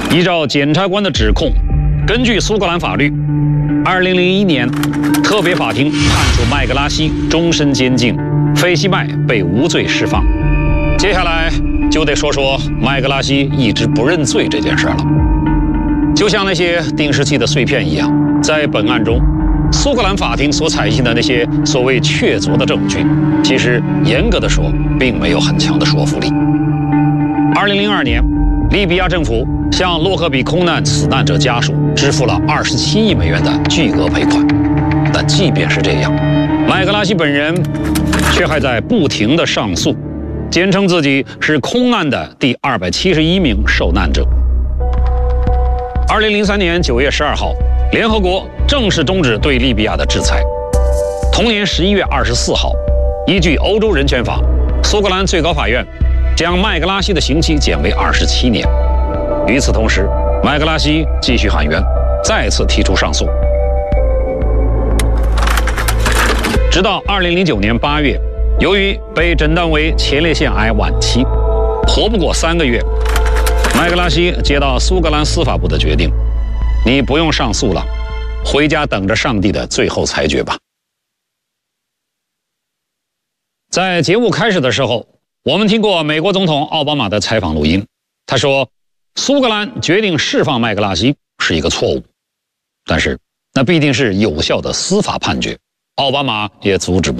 依照检察官的指控，根据苏格兰法律，2001年特别法庭判处麦格拉西终身监禁，费希迈被无罪释放。接下来就得说说麦格拉西一直不认罪这件事了。就像那些定时器的碎片一样，在本案中，苏格兰法庭所采信的那些所谓确凿的证据，其实严格的说，并没有很强的说服力。2002年，利比亚政府向洛克比空难死难者家属支付了27亿美元的巨额赔款，但即便是这样，麦格拉西本人却还在不停地上诉，坚称自己是空难的第271名受难者。2003年9月12号，联合国正式终止对利比亚的制裁。同年11月24号，依据欧洲人权法，苏格兰最高法院将麦格拉西的刑期减为27年。与此同时，麦格拉西继续喊冤，再次提出上诉。直到2009年8月，由于被诊断为前列腺癌晚期，活不过3个月，麦格拉西接到苏格兰司法部的决定：你不用上诉了，回家等着上帝的最后裁决吧。在节目开始的时候，我们听过美国总统奥巴马的采访录音，他说苏格兰决定释放麦格拉西是一个错误，但是那必定是有效的司法判决，奥巴马也阻止不住。